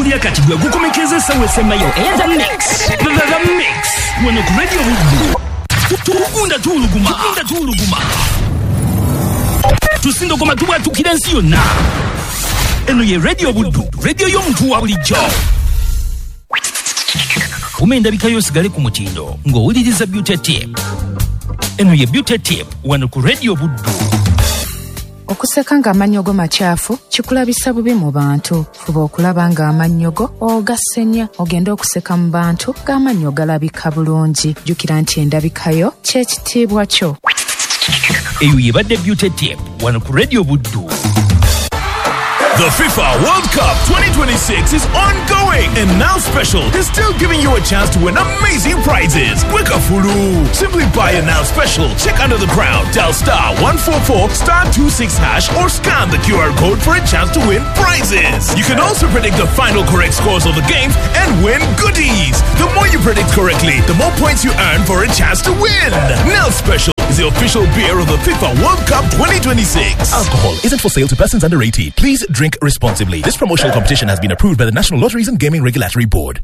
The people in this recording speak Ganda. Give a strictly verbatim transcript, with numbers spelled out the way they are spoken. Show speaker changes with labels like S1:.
S1: ya kati gwe gukomekeza sawe semayo and the mix the, the, the mix wano ku radio Buddu tukunda tuluguma tukunda tuluguma tusindo koma tuwa tukira nsi yonna eno ye radio Buddu radio y'omuntu wa bulijjo umenda bikayo sigale ku mutindo ng'owuliriza Beauty Tip eno ye Beauty Tip wano ku radio Buddu.
S2: Okuseka nga amanyogo machafu kikulabisa bubi mu bantu. Fuba okulaba nga amanyogo ogasenya ogenda okuseka mu bantu nga amanyogo galabika bulungi. Jjukira nti endabikayo ky'ekitiibwa kyo.
S1: Eyo yebadde Beauty Tip wano ku radio Buddu.
S3: The FIFA World Cup twenty twenty-six is ongoing, and Now Special is still giving you a chance to win amazing prizes. Weka Fulu. Simply buy a Now Special, check under the crown, dial star one four four star two six hash, or scan the Q R code for a chance to win prizes. You can also predict the final correct scores of the games and win goodies. The more you predict correctly, the more points you earn for a chance to win. Now Special is the official beer of the FIFA World Cup twenty twenty-six.
S4: Alcohol isn't for sale to persons under eighteen. Please drink responsibly. This promotional competition has been approved by the National Lotteries and Gaming Regulatory Board.